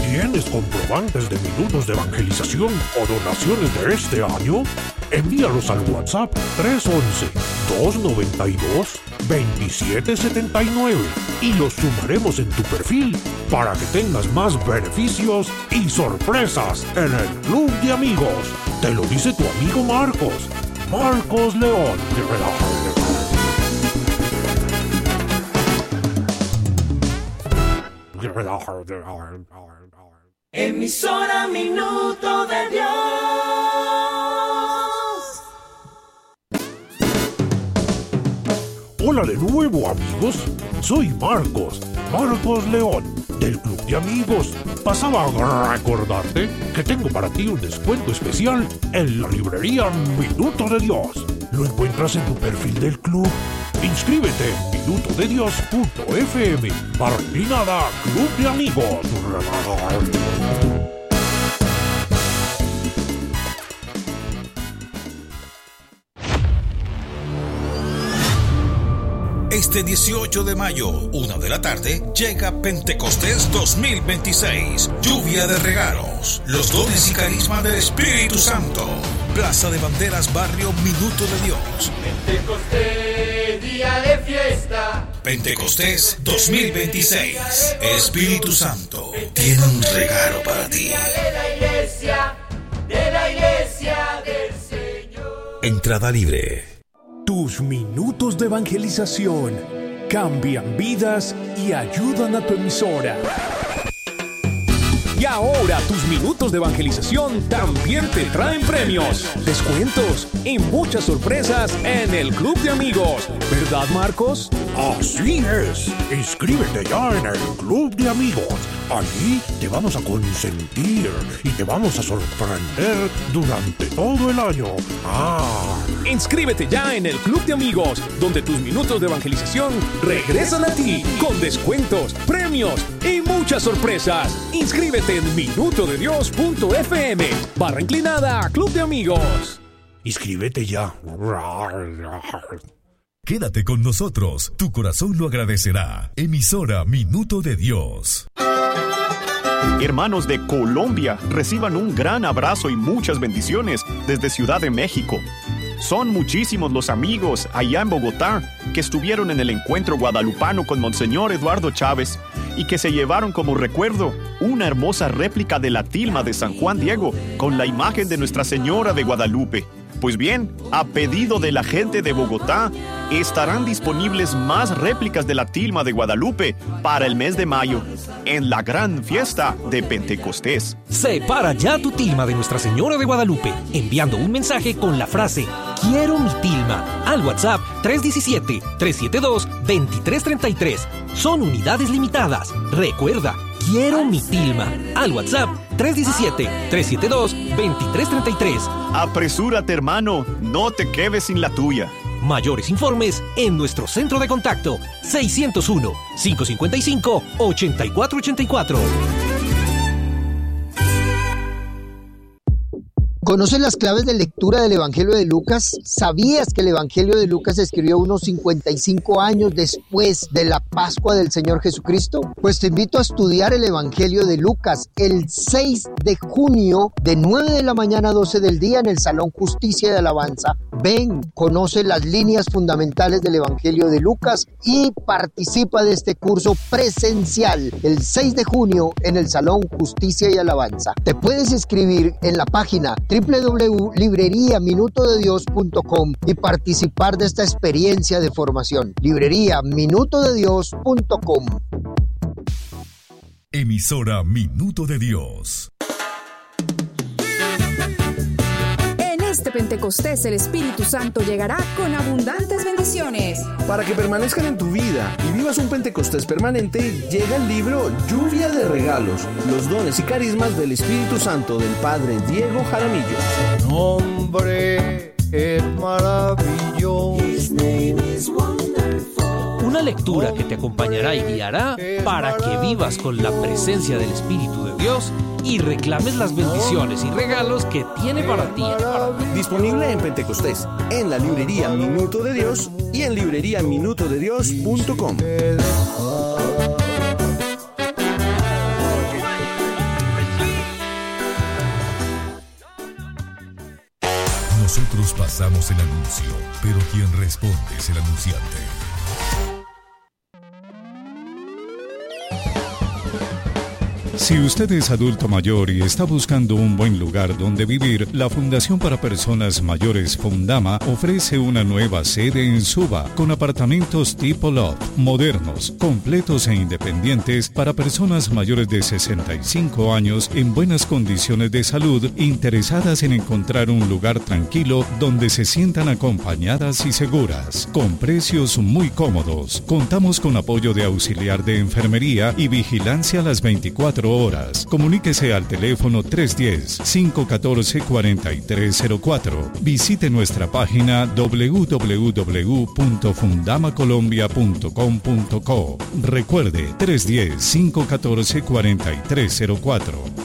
¿Tienes comprobantes de minutos de evangelización o donaciones de este año? Envíalos al WhatsApp 311-292-2779 y los sumaremos en tu perfil para que tengas más beneficios y sorpresas en el Club de Amigos. Te lo dice tu amigo Marcos León. Emisora Minuto de Dios. Hola de nuevo, amigos. Soy Marcos León, del Club de Amigos. Pasaba a recordarte que tengo para ti un descuento especial en la librería Minuto de Dios. Lo encuentras en tu perfil del club. Inscríbete en minutodedios.fm/inclinada Club de Amigos. Este 18 de mayo, 1 de la tarde, llega Pentecostés 2026. Lluvia de regalos, los dones y carisma del Espíritu Santo. Plaza de Banderas, Barrio Minuto de Dios. Pentecostés, día de fiesta. Pentecostés 2026. Espíritu Santo tiene un regalo para ti. De la iglesia del Señor. Entrada libre. Tus minutos de evangelización cambian vidas y ayudan a tu emisora. Y ahora tus minutos de evangelización también te traen premios, descuentos y muchas sorpresas en el Club de Amigos. ¿Verdad, Marcos? Así es. Inscríbete ya en el Club de Amigos. Allí te vamos a consentir y te vamos a sorprender durante todo el año. Inscríbete ya en el Club de Amigos, donde tus minutos de evangelización regresan a ti con descuentos, premios y muchas sorpresas. Inscríbete en minutodedios.fm/inclinada Club de Amigos. Inscríbete ya. Quédate con nosotros, tu corazón lo agradecerá. Emisora Minuto de Dios. Hermanos de Colombia, reciban un gran abrazo y muchas bendiciones desde Ciudad de México. Son muchísimos los amigos allá en Bogotá que estuvieron en el encuentro guadalupano con Monseñor Eduardo Chávez y que se llevaron como recuerdo una hermosa réplica de la tilma de San Juan Diego con la imagen de Nuestra Señora de Guadalupe. Pues bien, a pedido de la gente de Bogotá, estarán disponibles más réplicas de la tilma de Guadalupe para el mes de mayo, en la gran fiesta de Pentecostés. Separa ya tu tilma de Nuestra Señora de Guadalupe, enviando un mensaje con la frase "Quiero mi tilma" al WhatsApp 317-372-2333. Son unidades limitadas. Recuerda, "Quiero mi tilma" al WhatsApp 317-372-2333. Apresúrate, hermano, no te quedes sin la tuya. Mayores informes en nuestro centro de contacto 601-555-8484. ¿Conoces las claves de lectura del Evangelio de Lucas? ¿Sabías que el Evangelio de Lucas se escribió unos 55 años después de la Pascua del Señor Jesucristo? Pues te invito a estudiar el Evangelio de Lucas el 6 de junio de 9 de la mañana a 12 del día en el Salón Justicia y Alabanza. Ven, conoce las líneas fundamentales del Evangelio de Lucas y participa de este curso presencial el 6 de junio en el Salón Justicia y Alabanza. Te puedes inscribir en la página www.libreriaminutodedios.com y participar de esta experiencia de formación. libreriaminutodedios.com. Emisora Minuto de Dios. En este Pentecostés el Espíritu Santo llegará con abundantes bendiciones. Para que permanezcan en tu vida y vivas un Pentecostés permanente, llega el libro Lluvia de Regalos, los dones y carismas del Espíritu Santo del Padre Diego Jaramillo. Nombre es maravilloso. Una lectura que te acompañará y guiará para que vivas con la presencia del Espíritu de Dios y reclames las bendiciones y regalos que tiene para ti. Disponible en Pentecostés, en la librería Minuto de Dios y en libreriaminutodedios.com. Pasamos el anuncio, pero quien responde es el anunciante. Si usted es adulto mayor y está buscando un buen lugar donde vivir, la Fundación para Personas Mayores Fundama ofrece una nueva sede en Suba con apartamentos tipo loft, modernos, completos e independientes para personas mayores de 65 años en buenas condiciones de salud, interesadas en encontrar un lugar tranquilo donde se sientan acompañadas y seguras, con precios muy cómodos. Contamos con apoyo de auxiliar de enfermería y vigilancia a las 24 horas. Comuníquese al teléfono 310-514-4304. Visite nuestra página www.fundamacolombia.com.co. Recuerde, 310-514-4304.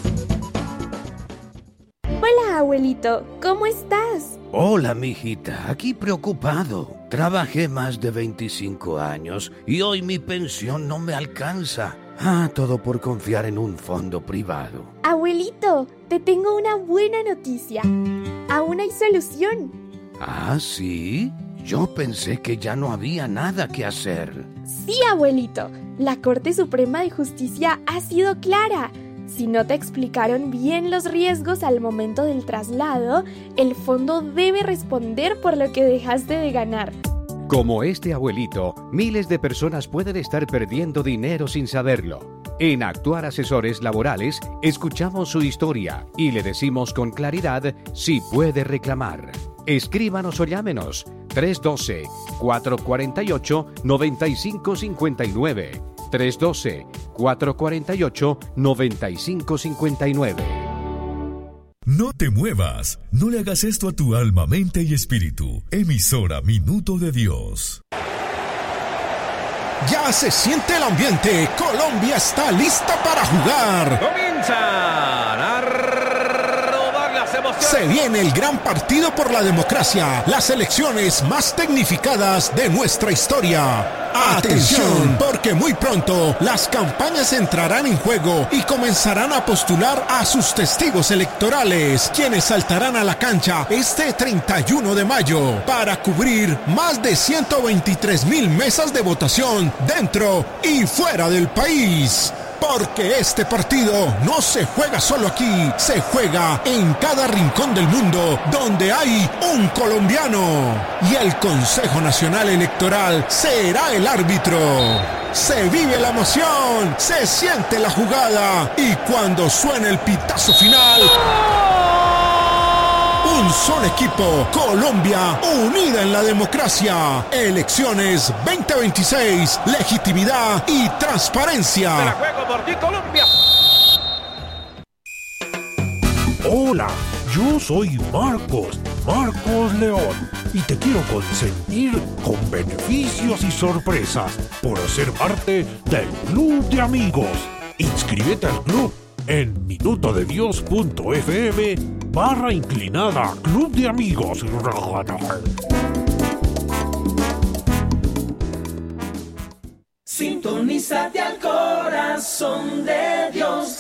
Hola, abuelito, ¿cómo estás? Hola, mijita, aquí preocupado. Trabajé más de 25 años y hoy mi pensión no me alcanza. Todo por confiar en un fondo privado. Abuelito, te tengo una buena noticia. Aún hay solución. ¿Ah, sí? Yo pensé que ya no había nada que hacer. Sí, abuelito. La Corte Suprema de Justicia ha sido clara. Si no te explicaron bien los riesgos al momento del traslado, el fondo debe responder por lo que dejaste de ganar. Como este abuelito, miles de personas pueden estar perdiendo dinero sin saberlo. En Actuar Asesores Laborales, escuchamos su historia y le decimos con claridad si puede reclamar. Escríbanos o llámenos 312-448-9559. 312-448-9559. No te muevas, no le hagas esto a tu alma, mente y espíritu. Emisora Minuto de Dios. Ya se siente el ambiente, Colombia está lista para jugar. Comienzan a rodar las emociones. Se viene el gran partido por la democracia, las elecciones más tecnificadas de nuestra historia. Atención, porque muy pronto las campañas entrarán en juego y comenzarán a postular a sus testigos electorales, quienes saltarán a la cancha este 31 de mayo para cubrir más de 123,000 mesas de votación dentro y fuera del país. Porque este partido no se juega solo aquí, se juega en cada rincón del mundo donde hay un colombiano. Y el Consejo Nacional Electoral será el árbitro. Se vive la emoción, se siente la jugada y cuando suene el pitazo final... Un solo equipo, Colombia, unida en la democracia. Elecciones 2026, legitimidad y transparencia. Me la juego por ti, Colombia. Hola, yo soy Marcos León, y te quiero consentir con beneficios y sorpresas por ser parte del Club de Amigos. Inscríbete al club en minutodedios.fm/inclinada Club de Amigos. Sintonízate al corazón de Dios.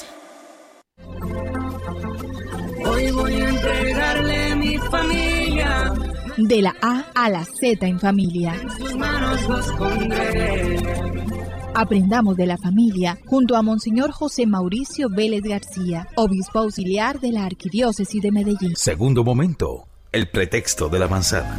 Hoy voy a entregarle mi familia. De la A a la Z en familia. En sus manos los pondré. Aprendamos de la familia junto a Monseñor José Mauricio Vélez García, obispo auxiliar de la Arquidiócesis de Medellín. Segundo momento, el pretexto de la manzana.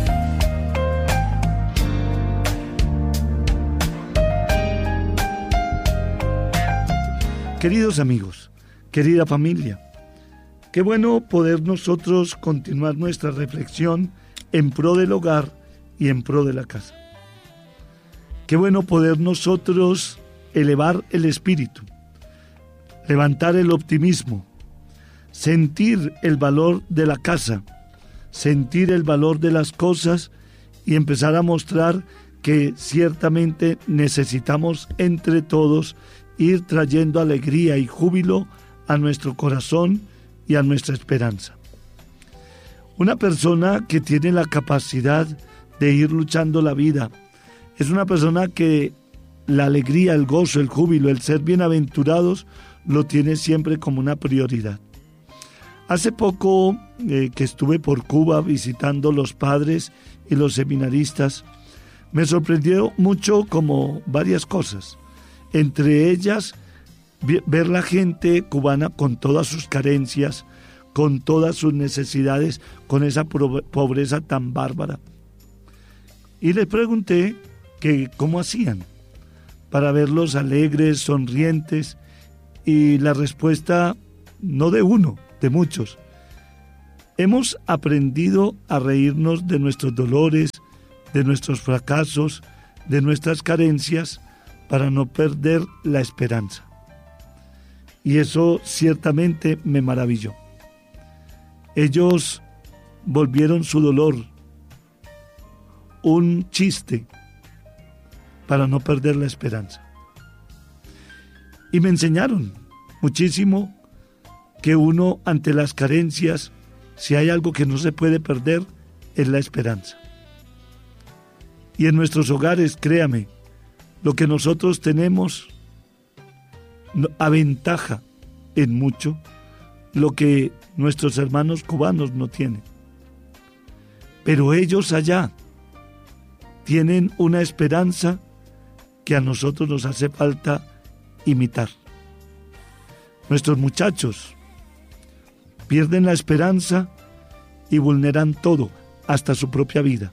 Queridos amigos, querida familia, qué bueno poder nosotros continuar nuestra reflexión en pro del hogar y en pro de la casa. Qué bueno poder nosotros elevar el espíritu, levantar el optimismo, sentir el valor de la casa, sentir el valor de las cosas y empezar a mostrar que ciertamente necesitamos entre todos ir trayendo alegría y júbilo a nuestro corazón y a nuestra esperanza. Una persona que tiene la capacidad de ir luchando la vida es una persona que la alegría, el gozo, el júbilo, el ser bienaventurados lo tiene siempre como una prioridad. Hace poco que estuve por Cuba visitando los padres y los seminaristas, me sorprendió mucho como varias cosas. Entre ellas, ver la gente cubana con todas sus carencias, con todas sus necesidades, con esa pobreza tan bárbara. Y les pregunté que cómo hacían para verlos alegres, sonrientes, y la respuesta no de uno, de muchos. Hemos aprendido a reírnos de nuestros dolores, de nuestros fracasos, de nuestras carencias, para no perder la esperanza. Y eso ciertamente me maravilló. Ellos volvieron su dolor un chiste para no perder la esperanza. Y me enseñaron muchísimo que uno ante las carencias, si hay algo que no se puede perder, es la esperanza. Y en nuestros hogares, créame, lo que nosotros tenemos aventaja en mucho lo que nuestros hermanos cubanos no tienen. Pero ellos allá tienen una esperanza que a nosotros nos hace falta imitar. Nuestros muchachos pierden la esperanza y vulneran todo, hasta su propia vida.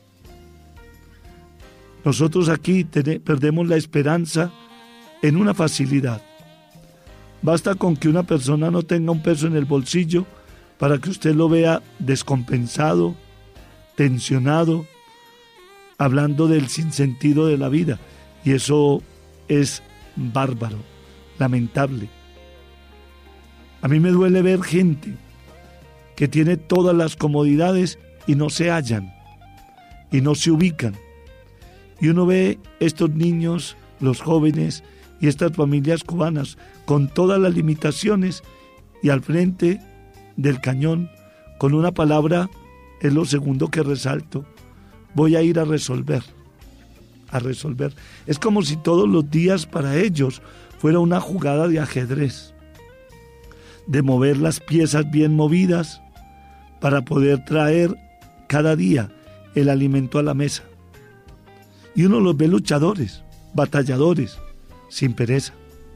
Nosotros aquí perdemos la esperanza en una facilidad. Basta con que una persona no tenga un peso en el bolsillo para que usted lo vea descompensado, tensionado, hablando del sinsentido de la vida. Y eso es bárbaro, lamentable. A mí me duele ver gente que tiene todas las comodidades y no se hallan, y no se ubican. Y uno ve estos niños, los jóvenes y estas familias cubanas con todas las limitaciones y al frente del cañón, con una palabra, es lo segundo que resalto: voy a ir a resolver. Es como si todos los días para ellos fuera una jugada de ajedrez, de mover las piezas bien movidas para poder traer cada día el alimento a la mesa. Y uno los ve luchadores, batalladores, sin pereza.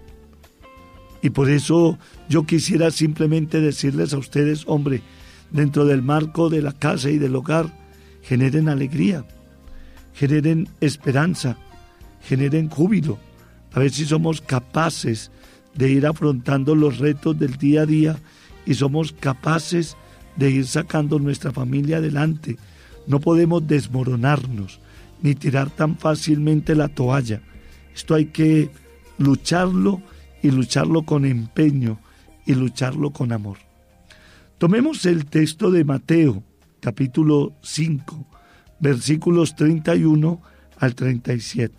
Y por eso yo quisiera simplemente decirles a ustedes, hombre, dentro del marco de la casa y del hogar, generen alegría, generen esperanza, generen júbilo. A ver si somos capaces de ir afrontando los retos del día a día y somos capaces de ir sacando nuestra familia adelante. No podemos desmoronarnos ni tirar tan fácilmente la toalla. Esto hay que lucharlo, y lucharlo con empeño, y lucharlo con amor. Tomemos el texto de Mateo, capítulo 5, versículos 31 al 37.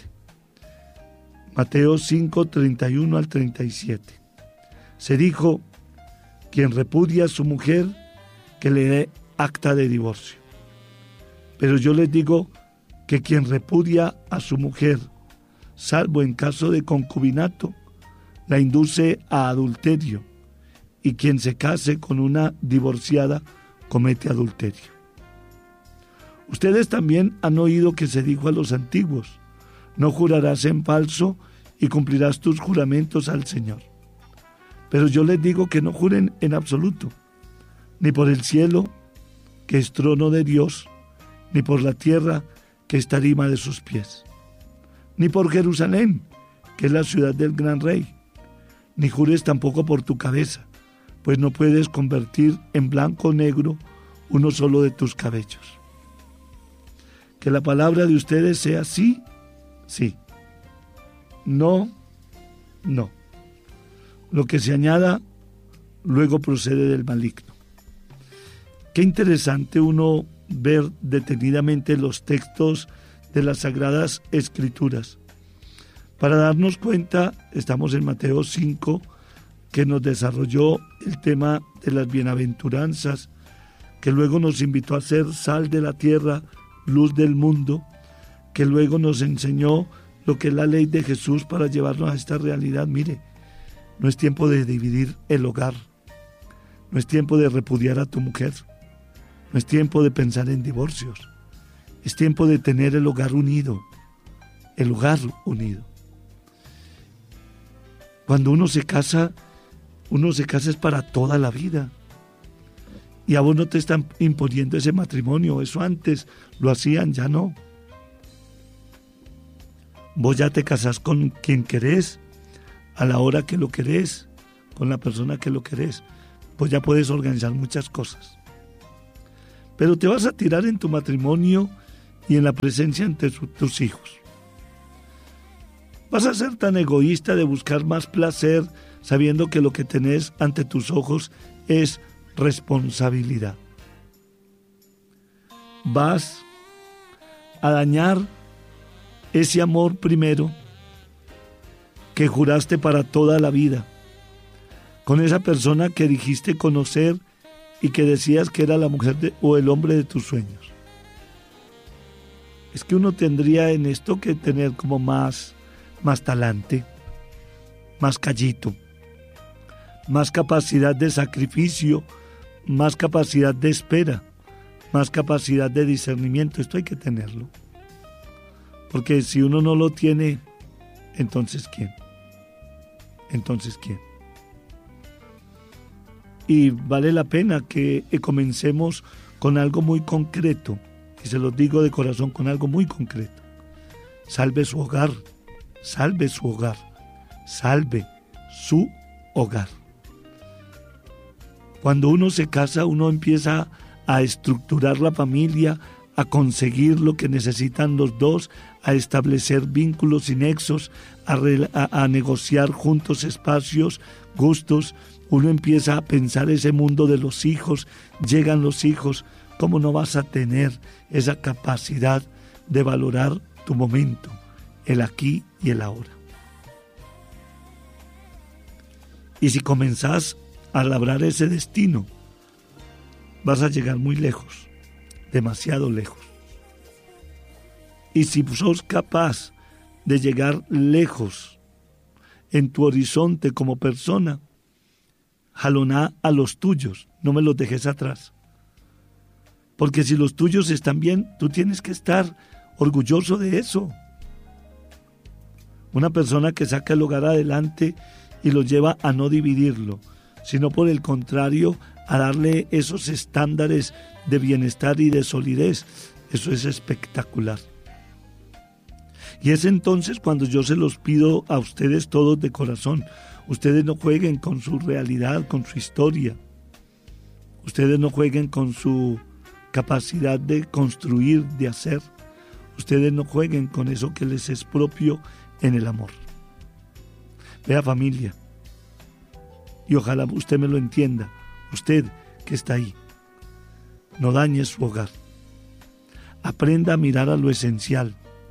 Mateo 5, 31 al 37. Se dijo: quien repudia a su mujer, que le dé acta de divorcio. Pero yo les digo que quien repudia a su mujer, salvo en caso de concubinato, la induce a adulterio, y quien se case con una divorciada comete adulterio. Ustedes también han oído que se dijo a los antiguos: no jurarás en falso y cumplirás tus juramentos al Señor. Pero yo les digo que no juren en absoluto, ni por el cielo, que es trono de Dios, ni por la tierra, que es tarima de sus pies, ni por Jerusalén, que es la ciudad del gran rey, ni jures tampoco por tu cabeza, pues no puedes convertir en blanco o negro uno solo de tus cabellos. Que la palabra de ustedes sea sí, sí, no, no. Lo que se añada luego procede del maligno. Qué interesante uno ver detenidamente los textos de las Sagradas Escrituras. Para darnos cuenta, estamos en Mateo 5, que nos desarrolló el tema de las bienaventuranzas, que luego nos invitó a ser sal de la tierra, luz del mundo, que luego nos enseñó lo que es la ley de Jesús para llevarnos a esta realidad. Mire, no es tiempo de dividir el hogar, No es tiempo de repudiar a tu mujer. No es tiempo de pensar en divorcios. Es tiempo de tener el hogar unido. El hogar unido. Cuando uno se casa es para toda la vida. Y a vos no te están imponiendo ese matrimonio. Eso antes lo hacían, ya no. Vos ya te casás con quien querés, a la hora que lo querés, con la persona que lo querés. Pues ya puedes organizar muchas cosas. Pero te vas a tirar en tu matrimonio y en la presencia ante tus hijos. Vas a ser tan egoísta de buscar más placer sabiendo que lo que tenés ante tus ojos es responsabilidad. Vas a dañar ese amor primero que juraste para toda la vida, con esa persona que dijiste conocer y que decías que era la mujer o el hombre de tus sueños. Es que uno tendría en esto que tener como más talante, más callito, más capacidad de sacrificio, más capacidad de espera, más capacidad de discernimiento. Esto hay que tenerlo. Porque si uno no lo tiene, entonces ¿quién? Entonces ¿quién? Y vale la pena que comencemos con algo muy concreto, y se los digo de corazón, con algo muy concreto. Salve su hogar, salve su hogar, salve su hogar. Cuando uno se casa, uno empieza a estructurar la familia, a conseguir lo que necesitan los dos, a establecer vínculos y nexos, a negociar juntos espacios, gustos. Uno empieza a pensar ese mundo de los hijos, llegan los hijos. ¿Cómo no vas a tener esa capacidad de valorar tu momento, el aquí y el ahora? Y si comenzás a labrar ese destino, vas a llegar muy lejos, demasiado lejos. Y si sos capaz de llegar lejos en tu horizonte como persona, jaloná a los tuyos, no me los dejes atrás. Porque si los tuyos están bien, tú tienes que estar orgulloso de eso. Una persona que saca el hogar adelante y lo lleva a no dividirlo, sino por el contrario, a darle esos estándares de bienestar y de solidez. Eso es espectacular. Y es entonces cuando yo se los pido a ustedes todos de corazón. Ustedes no jueguen con su realidad, con su historia. Ustedes no jueguen con su capacidad de construir, de hacer. Ustedes no jueguen con eso que les es propio en el amor. Vea, familia, y ojalá usted me lo entienda, usted que está ahí, no dañe su hogar. Aprenda a mirar a lo esencial.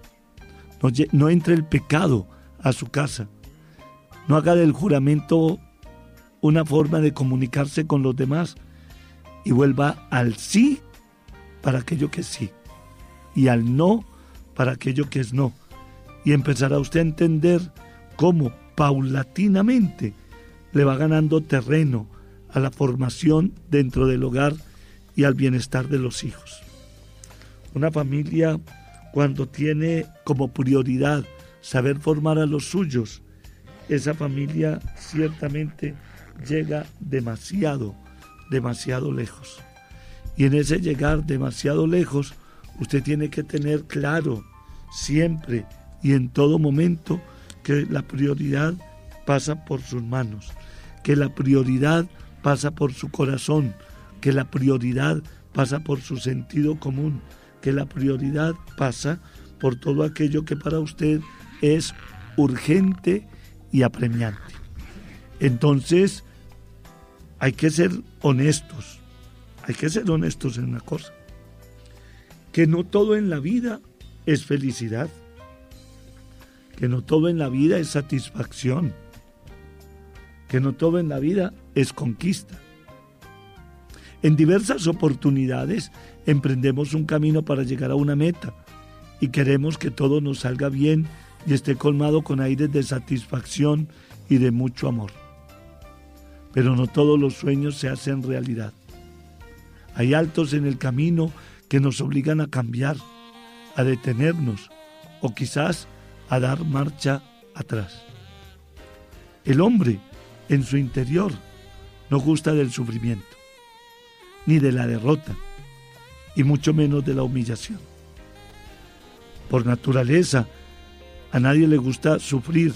No entre el pecado a su casa. No haga del juramento una forma de comunicarse con los demás y vuelva al sí para aquello que es sí y al no para aquello que es no. Y empezará usted a entender cómo paulatinamente le va ganando terreno a la formación dentro del hogar y al bienestar de los hijos. Una familia, cuando tiene como prioridad saber formar a los suyos, esa familia ciertamente llega demasiado lejos. Y en ese llegar demasiado lejos, usted tiene que tener claro siempre y en todo momento que la prioridad pasa por sus manos, que la prioridad pasa por su corazón, que la prioridad pasa por su sentido común, que la prioridad pasa por todo aquello que para usted es urgente y apremiante. Entonces, hay que ser honestos en una cosa, que no todo en la vida es felicidad, que no todo en la vida es satisfacción, que no todo en la vida es conquista. En diversas oportunidades emprendemos un camino para llegar a una meta y queremos que todo nos salga bien y esté colmado con aires de satisfacción y de mucho amor. pero no todos los sueños se hacen realidad. Hay altos en el camino que nos obligan a cambiar, a detenernos o quizás a dar marcha atrás. El hombre, en su interior, no gusta del sufrimiento, ni de la derrota, y mucho menos de la humillación. Por naturaleza, a nadie le gusta sufrir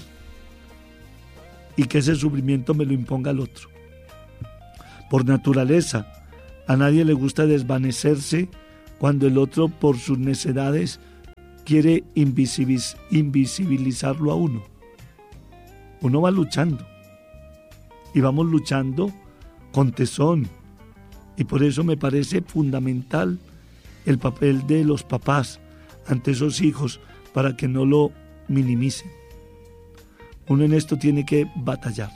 y que ese sufrimiento me lo imponga el otro. Por naturaleza, a nadie le gusta desvanecerse cuando el otro, por sus necedades, quiere invisibilizarlo a uno. Uno va luchando y vamos luchando con tesón, y por eso me parece fundamental el papel de los papás ante esos hijos para que no lo minimicen. Uno en esto tiene que batallar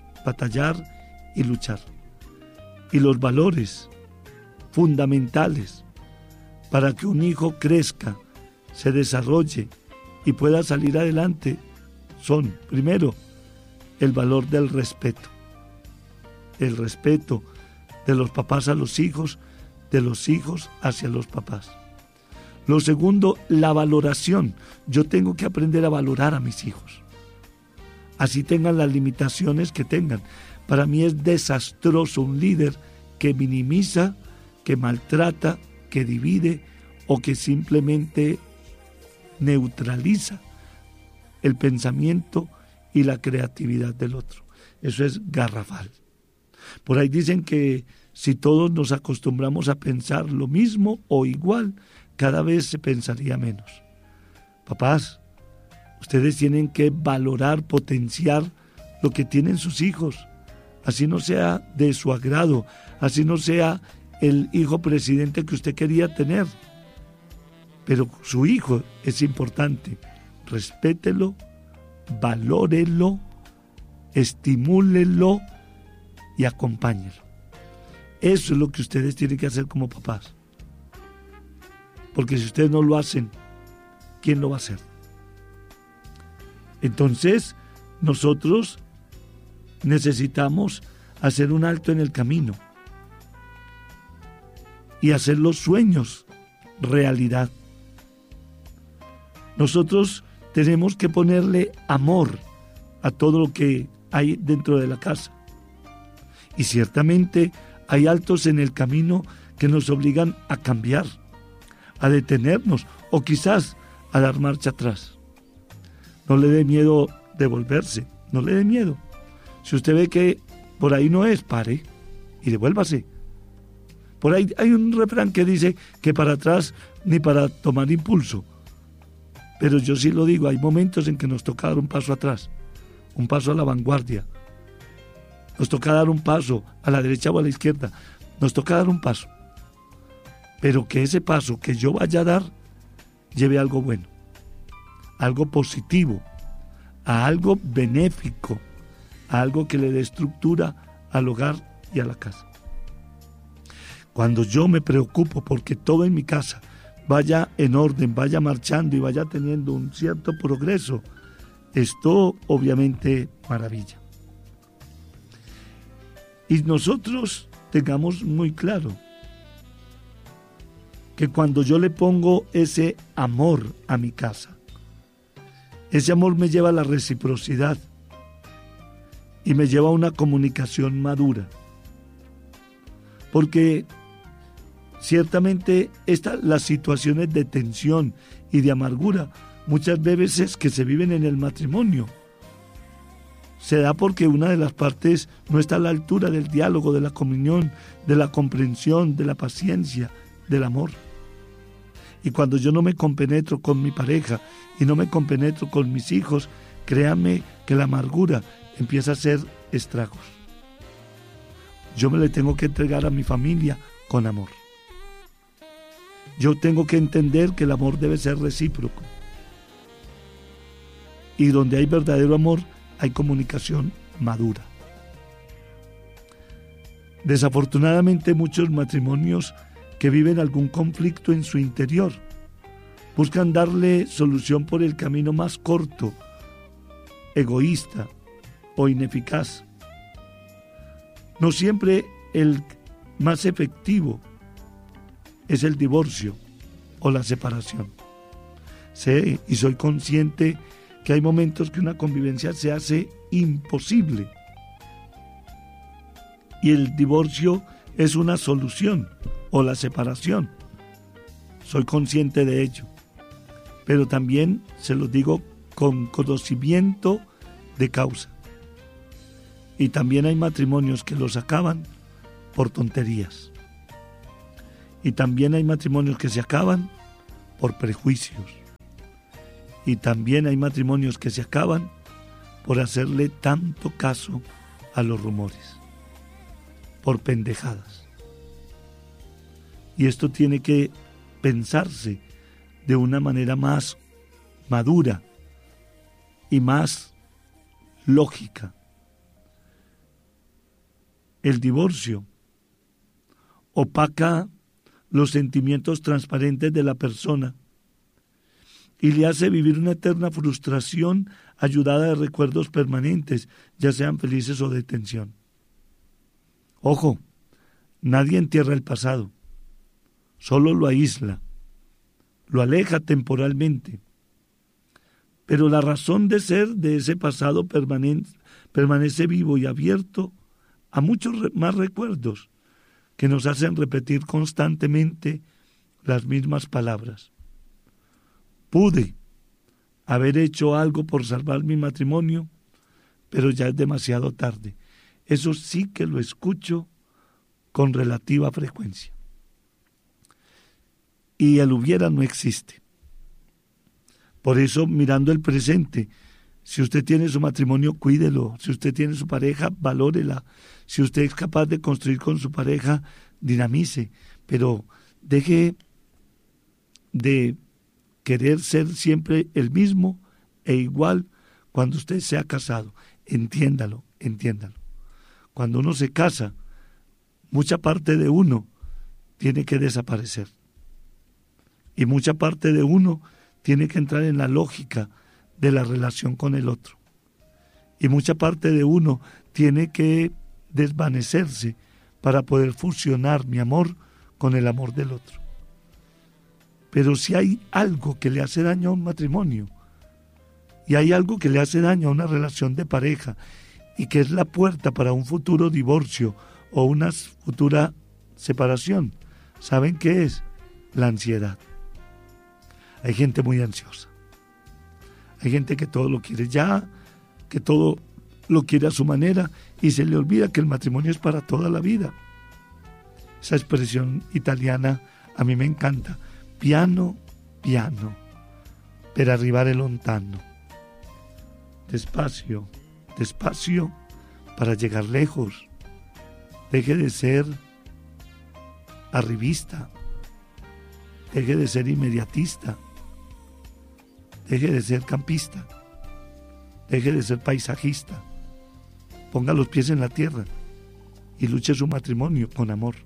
y luchar. Y los valores fundamentales para que un hijo crezca, se desarrolle y pueda salir adelante son, primero, el valor del respeto. El respeto de los papás a los hijos, de los hijos hacia los papás. Lo segundo, la valoración. Yo tengo que aprender a valorar a mis hijos. Así tengan las limitaciones que tengan. Para mí es desastroso un líder que minimiza, que maltrata, que divide o que simplemente neutraliza el pensamiento y la creatividad del otro. Eso es garrafal. Por ahí dicen que si todos nos acostumbramos a pensar lo mismo o igual, cada vez se pensaría menos. Papás, ustedes tienen que valorar, potenciar lo que tienen sus hijos, así no sea de su agrado, así no sea el hijo presidente que usted quería tener, pero su hijo es importante. Respételo, valórelo, estimúlelo y acompáñelo. Eso es lo que ustedes tienen que hacer como papás. Porque si ustedes no lo hacen, ¿quién lo va a hacer? Entonces, nosotros necesitamos hacer un alto en el camino y hacer los sueños realidad. Nosotros tenemos que ponerle amor a todo lo que hay dentro de la casa. Y ciertamente hay altos en el camino que nos obligan a cambiar, a detenernos o quizás a dar marcha atrás. No le dé miedo devolverse, no le dé miedo. Si usted ve que por ahí no es, pare y devuélvase. Por ahí hay un refrán que dice que para atrás ni para tomar impulso. Pero yo sí lo digo, hay momentos en que nos toca dar un paso atrás, un paso a la vanguardia. Nos toca dar un paso a la derecha o a la izquierda. Nos toca dar un paso. Pero que ese paso que yo vaya a dar lleve algo bueno, algo positivo, a algo benéfico, a algo que le dé estructura al hogar y a la casa. Cuando yo me preocupo porque todo en mi casa vaya en orden, vaya marchando y vaya teniendo un cierto progreso, esto obviamente maravilla. Y nosotros tengamos muy claro que cuando yo le pongo ese amor a mi casa, ese amor me lleva a la reciprocidad y me lleva a una comunicación madura. Porque ciertamente las situaciones de tensión y de amargura muchas veces que se viven en el matrimonio se da porque una de las partes no está a la altura del diálogo, de la comunión, de la comprensión, de la paciencia, del amor. Y cuando yo no me compenetro con mi pareja y no me compenetro con mis hijos, créanme que la amargura empieza a hacer estragos. Yo me le tengo que entregar a mi familia con amor. Yo tengo que entender que el amor debe ser recíproco. Y donde hay verdadero amor, hay comunicación madura. Desafortunadamente, muchos matrimonios que viven algún conflicto en su interior buscan darle solución por el camino más corto, egoísta o ineficaz. No siempre el más efectivo es el divorcio o la separación. Sé y soy consciente que hay momentos que una convivencia se hace imposible y el divorcio es una solución o la separación. Soy consciente de ello, pero también se lo digo con conocimiento de causa. Y también hay matrimonios que los acaban por tonterías. Y también hay matrimonios que se acaban por prejuicios. Y también hay matrimonios que se acaban por hacerle tanto caso a los rumores, por pendejadas. Y esto tiene que pensarse de una manera más madura y más lógica. El divorcio opaca los sentimientos transparentes de la persona y le hace vivir una eterna frustración ayudada de recuerdos permanentes, ya sean felices o de tensión. Ojo, nadie entierra el pasado, solo lo aísla, lo aleja temporalmente. Pero la razón de ser de ese pasado permanece vivo y abierto a muchos más recuerdos que nos hacen repetir constantemente las mismas palabras. Pude haber hecho algo por salvar mi matrimonio, pero ya es demasiado tarde. Eso sí que lo escucho con relativa frecuencia. Y el hubiera no existe. Por eso, mirando el presente, si usted tiene su matrimonio, cuídelo. Si usted tiene su pareja, valórela. Si usted es capaz de construir con su pareja, dinamice. Pero deje de querer ser siempre el mismo e igual cuando usted se ha casado. Entiéndalo. Cuando uno se casa, mucha parte de uno tiene que desaparecer. Y mucha parte de uno tiene que entrar en la lógica de la relación con el otro. Y mucha parte de uno tiene que desvanecerse para poder fusionar mi amor con el amor del otro. Pero si hay algo que le hace daño a un matrimonio, y hay algo que le hace daño a una relación de pareja, y que es la puerta para un futuro divorcio o una futura separación, ¿saben qué es? La ansiedad. Hay gente muy ansiosa. Hay gente que todo lo quiere ya, que todo lo quiere a su manera y se le olvida que el matrimonio es para toda la vida. Esa expresión italiana a mí me encanta. Piano, piano, per arrivare lontano. Despacio, despacio para llegar lejos. Deje de ser arribista. Deje de ser inmediatista. Deje de ser campista. Deje de ser paisajista. Ponga los pies en la tierra y luche su matrimonio con amor.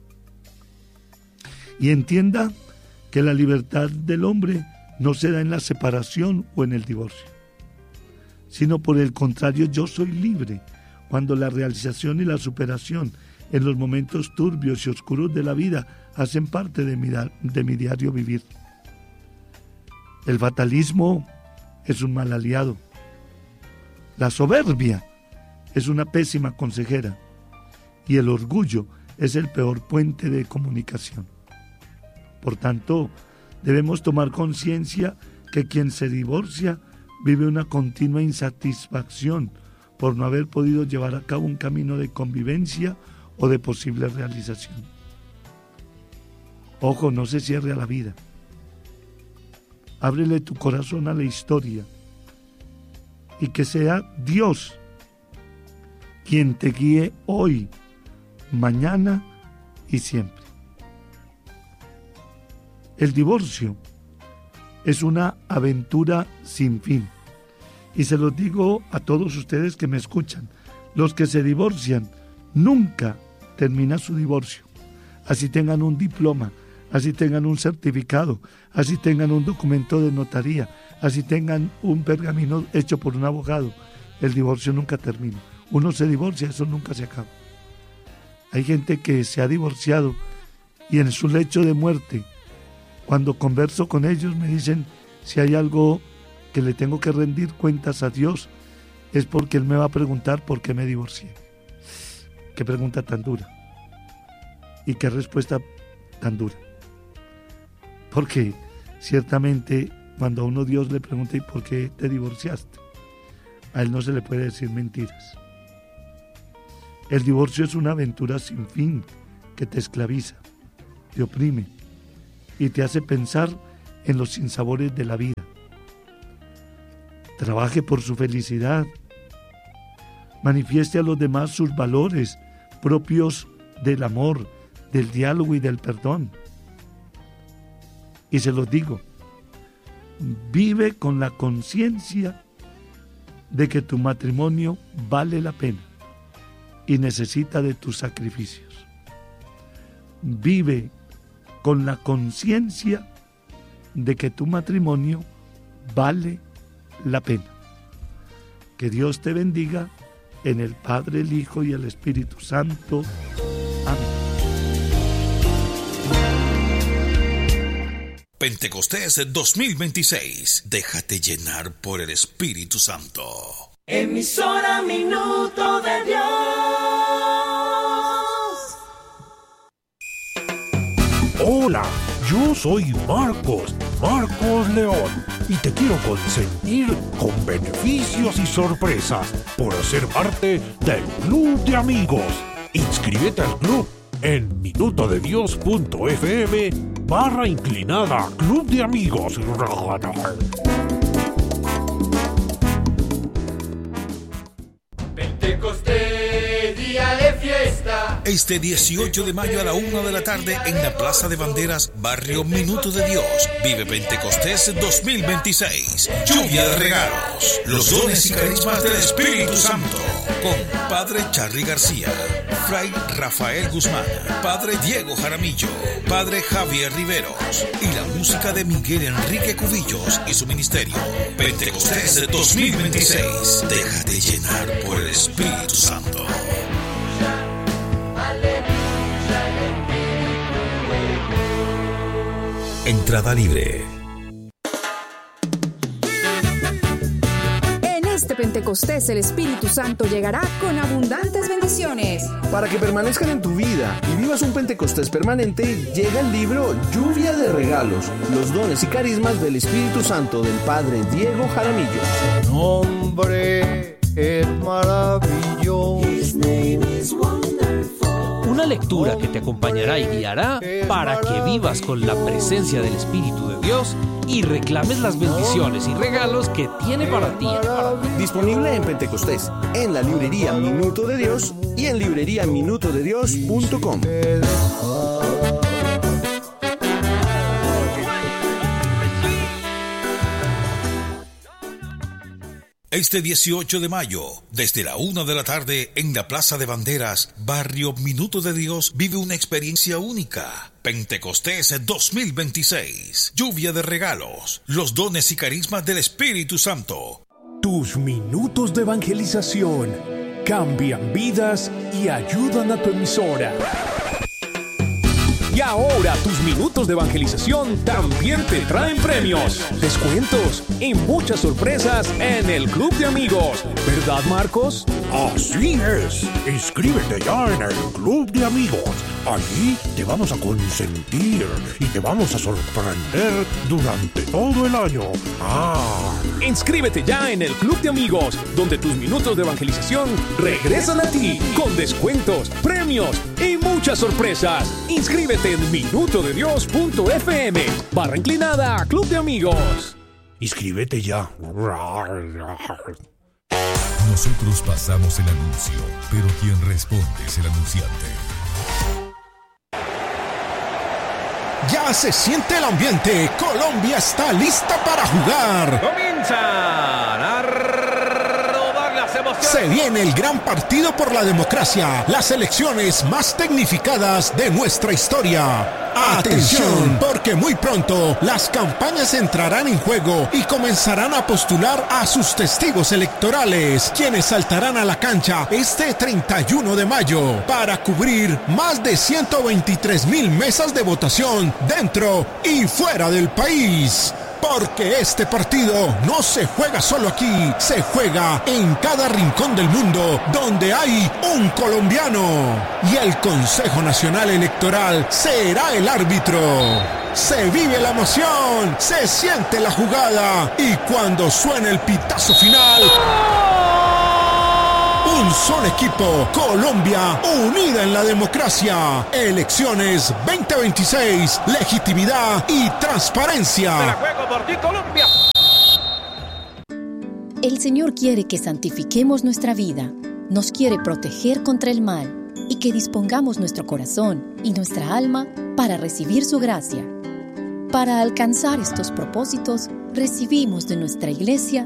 Y entienda que la libertad del hombre no se da en la separación o en el divorcio, sino por el contrario, yo soy libre cuando la realización y la superación en los momentos turbios y oscuros de la vida hacen parte de mi diario vivir. El fatalismo es un mal aliado. La soberbia es una pésima consejera y el orgullo es el peor puente de comunicación. Por tanto, debemos tomar conciencia que quien se divorcia vive una continua insatisfacción por no haber podido llevar a cabo un camino de convivencia o de posible realización. Ojo, no se cierre a la vida. Ábrele tu corazón a la historia y que sea Dios quien te guíe hoy, mañana y siempre. El divorcio es una aventura sin fin. Y se los digo a todos ustedes que me escuchan. Los que se divorcian nunca terminan su divorcio. Así tengan un diploma, así tengan un certificado, así tengan un documento de notaría, así tengan un pergamino hecho por un abogado. El divorcio nunca termina. Uno se divorcia, eso nunca se acaba. Hay gente que se ha divorciado y en su lecho de muerte, cuando converso con ellos, me dicen, si hay algo que le tengo que rendir cuentas a Dios, es porque Él me va a preguntar por qué me divorcié. Qué pregunta tan dura. Y qué respuesta tan dura. Porque ciertamente cuando a uno Dios le pregunta, ¿y por qué te divorciaste?, a Él no se le puede decir mentiras. El divorcio es una aventura sin fin que te esclaviza, te oprime y te hace pensar en los sinsabores de la vida. Trabaje por su felicidad. Manifieste a los demás sus valores propios del amor, del diálogo y del perdón. Y se los digo, vive con la conciencia de que tu matrimonio vale la pena y necesita de tus sacrificios. Vive con la conciencia de que tu matrimonio vale la pena. Que Dios te bendiga en el Padre, el Hijo y el Espíritu Santo. Amén. Pentecostés 2026. Déjate llenar por el Espíritu Santo. Emisora Minuto de Dios. Hola, yo soy Marcos León, y te quiero consentir con beneficios y sorpresas por ser parte del Club de Amigos. Inscríbete al club en minutodedios.fm/inclinada Club de Amigos. Pentecostés, día de fiesta. Este 18 de mayo a la 1 de la tarde en la Plaza de Banderas, barrio Minuto de Dios, vive Pentecostés 2026. Lluvia de regalos, los dones y carismas del Espíritu Santo, con Padre Charly García, Fray Rafael Guzmán, Padre Diego Jaramillo, Padre Javier Riveros y la música de Miguel Enrique Cubillos y su ministerio. Pentecostés 2026. Déjate llenar por el Espíritu Santo. Entrada libre. En este Pentecostés el Espíritu Santo llegará con abundantes bendiciones. Para que permanezcan en tu vida y vivas un Pentecostés permanente, llega el libro Lluvia de Regalos, los dones y carismas del Espíritu Santo del Padre Diego Jaramillo. Nombre es maravilloso. Una lectura que te acompañará y guiará para que vivas con la presencia del Espíritu de Dios y reclames las bendiciones y regalos que tiene para ti. Disponible en Pentecostés, en la librería Minuto de Dios y en libreriaminutodedios.com. Este 18 de mayo, desde la 1 de la tarde, en la Plaza de Banderas, barrio Minuto de Dios, vive una experiencia única. Pentecostés 2026. Lluvia de regalos, los dones y carismas del Espíritu Santo. Tus minutos de evangelización cambian vidas y ayudan a tu emisora. Y ahora tus minutos de evangelización también te traen premios, descuentos y muchas sorpresas en el Club de Amigos. ¿Verdad, Marcos? Así es. Inscríbete ya en el Club de Amigos. Allí te vamos a consentir y te vamos a sorprender durante todo el año. Inscríbete ya en el Club de Amigos, donde tus minutos de evangelización regresan a ti con descuentos, premios y muchas sorpresas. Inscríbete en minutodedios.fm/inclinada Club de Amigos. Inscríbete ya. Nosotros pasamos el anuncio, pero quien responde es el anunciante. Ya se siente el ambiente. Colombia está lista para jugar. Comienzan a rodar las emociones Se viene el gran partido por la democracia, las elecciones más tecnificadas de nuestra historia. Atención, porque muy pronto las campañas entrarán en juego y comenzarán a postular a sus testigos electorales, quienes saltarán a la cancha este 31 de mayo para cubrir más de 123,000 mesas de votación dentro y fuera del país. Porque este partido no se juega solo aquí, se juega en cada rincón del mundo donde hay un colombiano. Y el Consejo Nacional Electoral será el árbitro. Se vive la emoción, se siente la jugada y cuando suene el pitazo final... Un solo equipo, Colombia, unida en la democracia. Elecciones 2026, legitimidad y transparencia. Te la juego por ti, Colombia. El Señor quiere que santifiquemos nuestra vida, nos quiere proteger contra el mal y que dispongamos nuestro corazón y nuestra alma para recibir su gracia. Para alcanzar estos propósitos, recibimos de nuestra iglesia